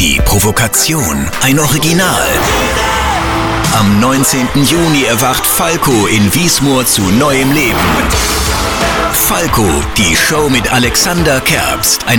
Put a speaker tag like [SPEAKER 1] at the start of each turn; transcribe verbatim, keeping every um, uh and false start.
[SPEAKER 1] Die Provokation, ein Original. Am neunzehnten Juni erwacht Falco in Wiesmoor zu neuem Leben. Falco, die Show mit Alexander Kerbst. Ein